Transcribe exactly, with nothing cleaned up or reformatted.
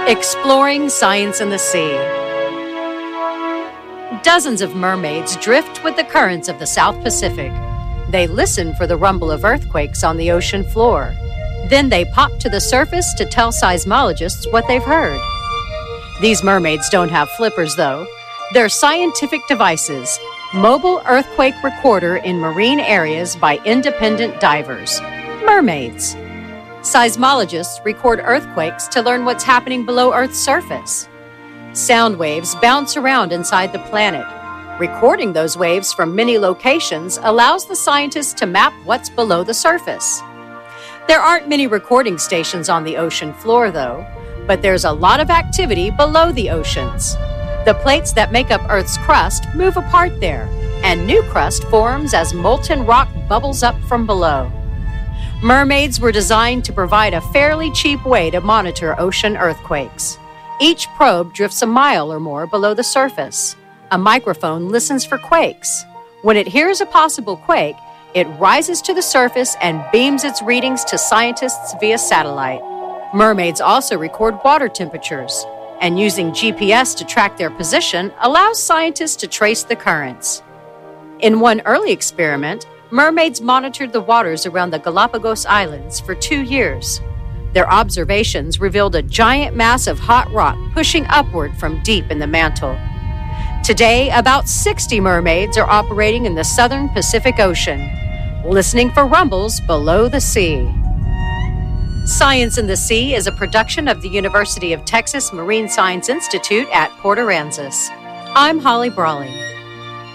Exploring science in the sea. Dozens of mermaids drift with the currents of the South Pacific. They listen for the rumble of earthquakes on the ocean floor. Then they pop to the surface to tell seismologists what they've heard. These mermaids don't have flippers, though. They're scientific devices, mobile earthquake recorder in marine areas by independent divers. Mermaids. Seismologists record earthquakes to learn what's happening below Earth's surface. Sound waves bounce around inside the planet. Recording those waves from many locations allows the scientists to map what's below the surface. There aren't many recording stations on the ocean floor, though, but there's a lot of activity below the oceans. The plates that make up Earth's crust move apart there, and new crust forms as molten rock bubbles up from below. Mermaids were designed to provide a fairly cheap way to monitor ocean earthquakes. Each probe drifts a mile or more below the surface. A microphone listens for quakes. When it hears a possible quake, it rises to the surface and beams its readings to scientists via satellite. Mermaids also record water temperatures, and using G P S to track their position allows scientists to trace the currents. In one early experiment, mermaids monitored the waters around the Galapagos Islands for two years. Their observations revealed a giant mass of hot rock pushing upward from deep in the mantle. Today, about sixty mermaids are operating in the southern Pacific Ocean, listening for rumbles below the sea. Science in the Sea is a production of the University of Texas Marine Science Institute at Port Aransas. I'm Holly Brawley.